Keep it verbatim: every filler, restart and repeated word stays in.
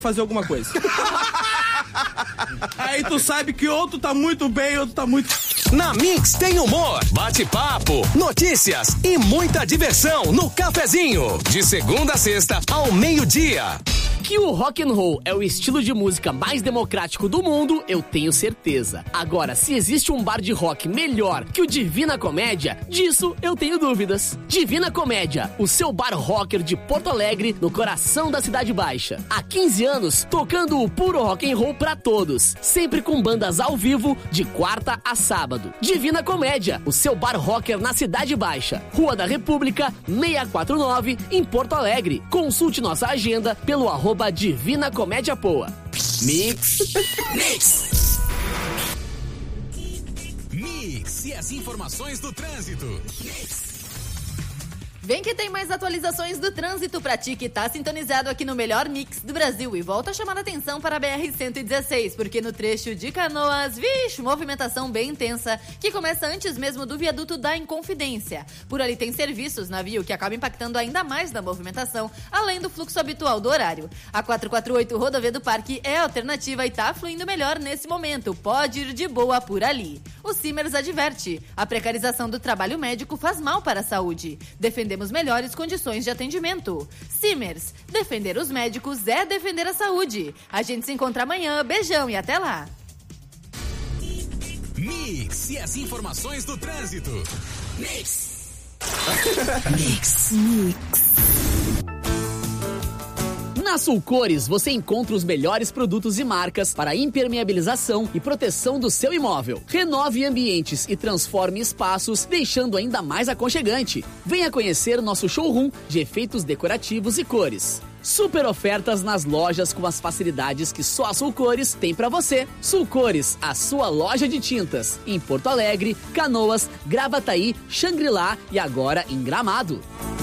fazer alguma coisa. Aí tu sabe que ou tu tá muito bem ou tu tá muito... Na Mix tem humor, bate-papo, notícias e muita diversão no cafezinho. De segunda a sexta ao meio-dia. Que o rock and roll é o estilo de música mais democrático do mundo, eu tenho certeza. Agora, se existe um bar de rock melhor que o Divina Comédia, disso eu tenho dúvidas. Divina Comédia, o seu bar rocker de Porto Alegre, no coração da Cidade Baixa. Há quinze anos, tocando o puro rock and roll pra todos. Sempre com bandas ao vivo, de quarta a sábado. Divina Comédia, o seu bar rocker na Cidade Baixa. Rua da República, seiscentos e quarenta e nove, em Porto Alegre. Consulte nossa agenda pelo arroba Divina Comédia Poa. Mix. Mix. Mix e as informações do trânsito. Mix. Vem que tem mais atualizações do trânsito pra ti que tá sintonizado aqui no melhor mix do Brasil. E volta a chamar a atenção para a B R cento e dezesseis, porque no trecho de Canoas, vixe, movimentação bem intensa, que começa antes mesmo do viaduto da Inconfidência. Por ali tem serviços, navio, que acaba impactando ainda mais na movimentação, além do fluxo habitual do horário. A quatrocentos e quarenta e oito Rodovia do Parque é alternativa e tá fluindo melhor nesse momento. Pode ir de boa por ali. O Simers adverte, a precarização do trabalho médico faz mal para a saúde. Defendemos melhores condições de atendimento. Simers, defender os médicos é defender a saúde. A gente se encontra amanhã. Beijão e até lá. Mix e as informações do trânsito. Mix. Mix. Mix. Na Sulcores, você encontra os melhores produtos e marcas para impermeabilização e proteção do seu imóvel. Renove ambientes e transforme espaços, deixando ainda mais aconchegante. Venha conhecer nosso showroom de efeitos decorativos e cores. Super ofertas nas lojas com as facilidades que só a Sulcores tem para você. Sulcores, a sua loja de tintas. Em Porto Alegre, Canoas, Gravataí, Xangri-Lá e agora em Gramado.